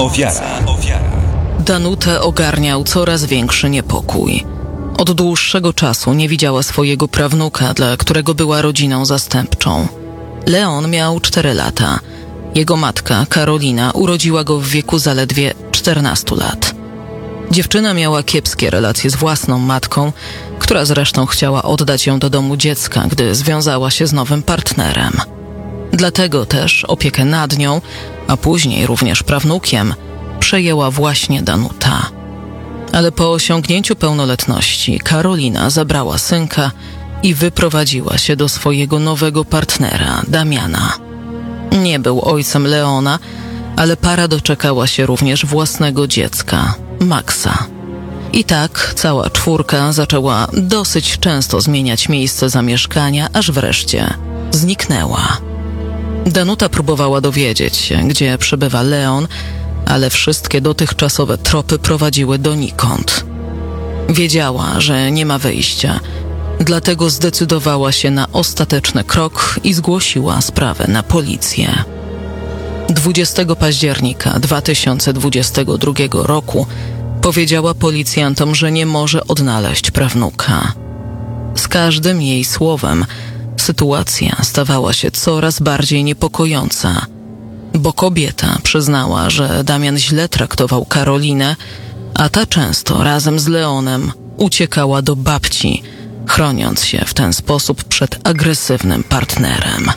Ofiara. Danutę ogarniał coraz większy niepokój. Od dłuższego czasu nie widziała swojego prawnuka, dla którego była rodziną zastępczą. Leon miał 4 lata. Jego matka, Karolina, urodziła go w wieku zaledwie 14 lat. Dziewczyna miała kiepskie relacje z własną matką, która zresztą chciała oddać ją do domu dziecka, gdy związała się z nowym partnerem. Dlatego też opiekę nad nią, a później również prawnukiem, przejęła właśnie Danuta. Ale po osiągnięciu pełnoletności Karolina zabrała synka i wyprowadziła się do swojego nowego partnera, Damiana. Nie był ojcem Leona, ale para doczekała się również własnego dziecka, Maxa. I tak cała czwórka zaczęła dosyć często zmieniać miejsce zamieszkania, aż wreszcie zniknęła. Danuta próbowała dowiedzieć się, gdzie przebywa Leon, ale wszystkie dotychczasowe tropy prowadziły donikąd. Wiedziała, że nie ma wyjścia, dlatego zdecydowała się na ostateczny krok i zgłosiła sprawę na policję. 20 października 2022 roku powiedziała policjantom, że nie może odnaleźć prawnuka. Z każdym jej słowem sytuacja stawała się coraz bardziej niepokojąca, bo kobieta przyznała, że Damian źle traktował Karolinę, a ta często razem z Leonem uciekała do babci, chroniąc się w ten sposób przed agresywnym partnerem.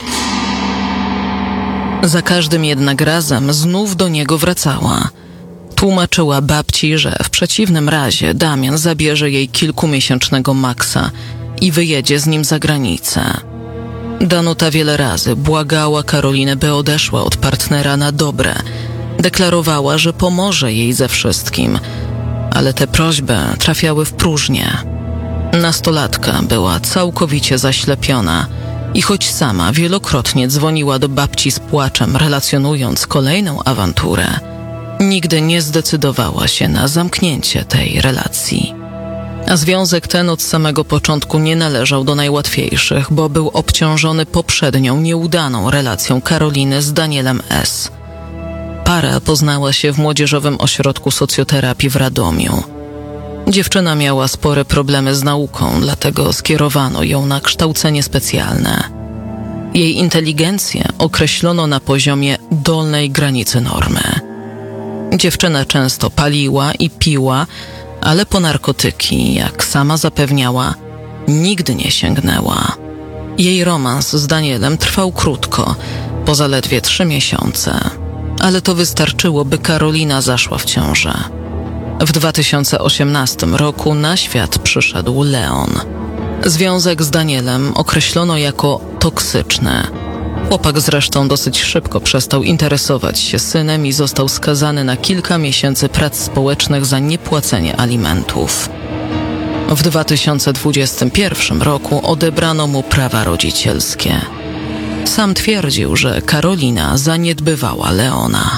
Za każdym jednak razem znów do niego wracała. Tłumaczyła babci, że w przeciwnym razie Damian zabierze jej kilkumiesięcznego Maxa i wyjedzie z nim za granicę. Danuta wiele razy błagała Karolinę, by odeszła od partnera na dobre. Deklarowała, że pomoże jej ze wszystkim, ale te prośby trafiały w próżnię. Nastolatka była całkowicie zaślepiona i choć sama wielokrotnie dzwoniła do babci z płaczem, relacjonując kolejną awanturę, nigdy nie zdecydowała się na zamknięcie tej relacji. A związek ten od samego początku nie należał do najłatwiejszych, bo był obciążony poprzednią, nieudaną relacją Karoliny z Danielem S. Para poznała się w młodzieżowym ośrodku socjoterapii w Radomiu. Dziewczyna miała spore problemy z nauką, dlatego skierowano ją na kształcenie specjalne. Jej inteligencję określono na poziomie dolnej granicy normy. Dziewczyna często paliła i piła, ale po narkotyki, jak sama zapewniała, nigdy nie sięgnęła. Jej romans z Danielem trwał krótko, po zaledwie 3 miesiące, ale to wystarczyło, by Karolina zaszła w ciążę. W 2018 roku na świat przyszedł Leon. Związek z Danielem określono jako toksyczny. Chłopak zresztą dosyć szybko przestał interesować się synem i został skazany na kilka miesięcy prac społecznych za niepłacenie alimentów. W 2021 roku odebrano mu prawa rodzicielskie. Sam twierdził, że Karolina zaniedbywała Leona.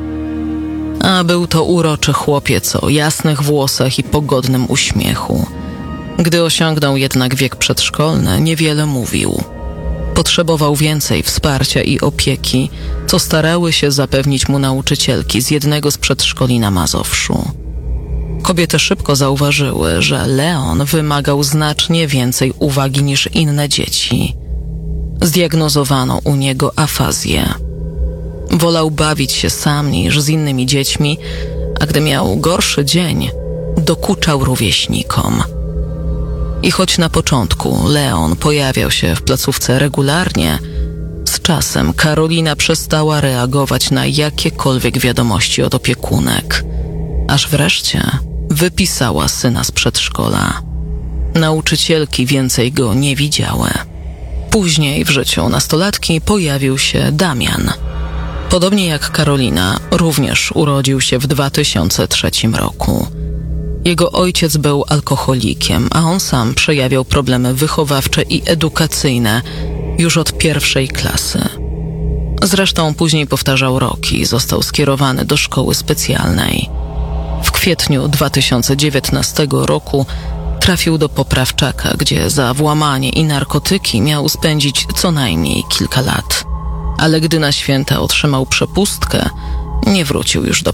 A był to uroczy chłopiec o jasnych włosach i pogodnym uśmiechu. Gdy osiągnął jednak wiek przedszkolny, niewiele mówił. Potrzebował więcej wsparcia i opieki, co starały się zapewnić mu nauczycielki z jednego z przedszkoli na Mazowszu. Kobiety szybko zauważyły, że Leon wymagał znacznie więcej uwagi niż inne dzieci. Zdiagnozowano u niego afazję. Wolał bawić się sam niż z innymi dziećmi, a gdy miał gorszy dzień, dokuczał rówieśnikom. I choć na początku Leon pojawiał się w placówce regularnie, z czasem Karolina przestała reagować na jakiekolwiek wiadomości od opiekunek, aż wreszcie wypisała syna z przedszkola. Nauczycielki więcej go nie widziały. Później w życiu nastolatki pojawił się Damian. Podobnie jak Karolina, również urodził się w 2003 roku. Jego ojciec był alkoholikiem, a on sam przejawiał problemy wychowawcze i edukacyjne już od 1. klasy. Zresztą później powtarzał rok i został skierowany do szkoły specjalnej. W kwietniu 2019 roku trafił do poprawczaka, gdzie za włamanie i narkotyki miał spędzić co najmniej kilka lat. Ale gdy na święta otrzymał przepustkę, nie wrócił już do